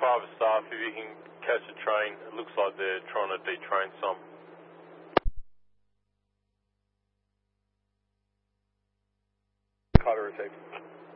private staff, if you can catch a train, it looks like they're trying to detrain some. Carter received.